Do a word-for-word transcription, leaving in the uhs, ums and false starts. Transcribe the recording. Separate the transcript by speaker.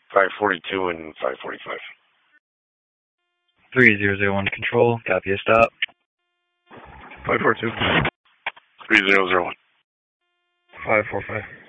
Speaker 1: five forty-two and five forty-five.
Speaker 2: three zero zero one control, copy a stop.
Speaker 3: five four two.
Speaker 1: three zero zero one.
Speaker 3: five four five.